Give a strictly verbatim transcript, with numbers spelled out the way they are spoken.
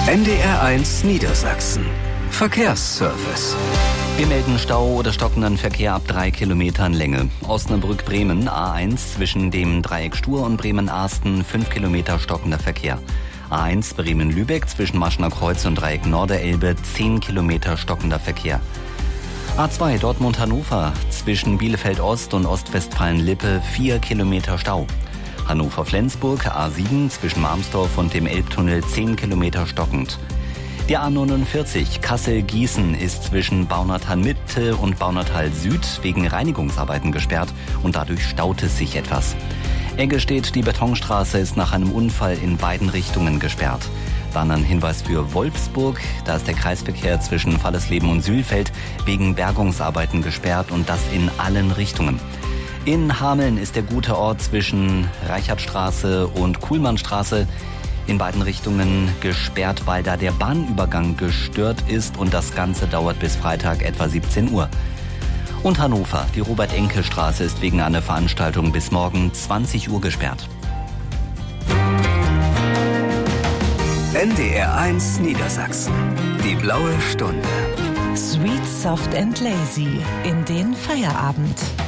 N D R eins Niedersachsen. Verkehrsservice. Wir melden Stau oder stockenden Verkehr ab drei Kilometern Länge. Osnabrück-Bremen, A eins zwischen dem Dreieck Stur und Bremen-Arsten, fünf Kilometer stockender Verkehr. A eins Bremen-Lübeck zwischen Maschner Kreuz und Dreieck Norderelbe, zehn Kilometer stockender Verkehr. A zwei Dortmund-Hannover zwischen Bielefeld-Ost und Ostwestfalen-Lippe, vier Kilometer Stau. Hannover-Flensburg, A sieben zwischen Marmsdorf und dem Elbtunnel, zehn Kilometer stockend. Die A neunundvierzig Kassel-Gießen ist zwischen Baunatal-Mitte und Baunatal-Süd wegen Reinigungsarbeiten gesperrt und dadurch staut es sich etwas. Eggestedt, die Betonstraße, ist nach einem Unfall in beiden Richtungen gesperrt. Dann ein Hinweis für Wolfsburg, da ist der Kreisverkehr zwischen Fallersleben und Sülfeld wegen Bergungsarbeiten gesperrt und das in allen Richtungen. In Hameln ist der gute Ort zwischen Reichertstraße und Kuhlmannstraße in beiden Richtungen gesperrt, weil da der Bahnübergang gestört ist und das Ganze dauert bis Freitag etwa siebzehn Uhr. Und Hannover, die Robert-Enke-Straße ist wegen einer Veranstaltung bis morgen zwanzig Uhr gesperrt. N D R eins Niedersachsen. Die blaue Stunde. Sweet, soft and lazy in den Feierabend.